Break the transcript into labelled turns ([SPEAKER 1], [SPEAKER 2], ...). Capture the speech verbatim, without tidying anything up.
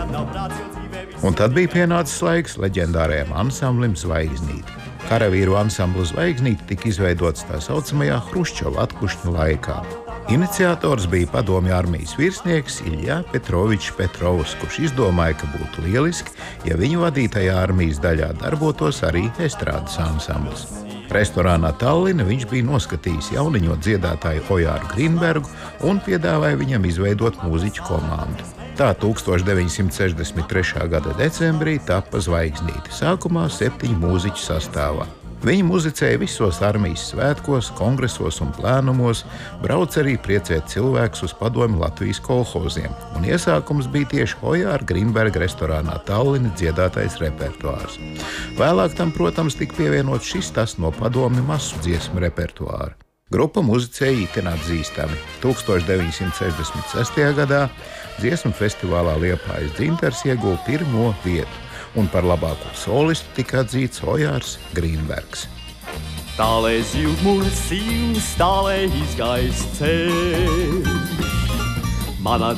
[SPEAKER 1] Un tad bija pienācis laiks leģendārajam ansamblim Zvaigznīte. Karavīru ansamblu Zvaigznīte tika izveidots tā saucamajā Hruščova atkušņu laikā. Iniciators bija padomju armijas virsnieks Iļja Petrovičs Petrovs, kurš izdomāja, ka būtu lieliski, ja viņu vadītajā armijas daļā darbotos arī estrādes ansamblis. Restorānā Talline viņš bija noskatījis jauniņo dziedātāju Ojāru Grīnbergu un piedāvāja viņam izveidot mūziķu komandu. Tā tūkstoš deviņsimt sešdesmit trešā gada decembrī tappa Zvaigznīte, sākumā septiņu mūziķu sastāvā. Viņi muzicēja visos armijas svētkos, kongresos un plēnumos, brauc arī priecēt cilvēkus uz padomju Latvijas kolhoziem, un iesākums bija tieši Ojāra Grīnberga restorānā Talline dziedātais repertuārs. Vēlāk tam, protams, tika pievienots šis tas no padomju masu dziesmu repertuāra. Grupa muzicēja itin atzīstami. tūkstoš deviņsimt sešdesmit sestajā gadā dziesmu festivālā Liepājas dzintars ieguva pirmo vietu, un par labāko solistu tika atzīts Ojārs Grīnbergs.
[SPEAKER 2] Stále zjúmur síl, stále izgājis ceļ. Mana